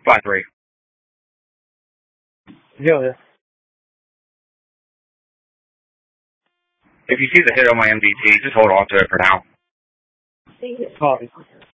5-3. Yeah. If you see the hit on my MDT, just hold on to it for now. Copy.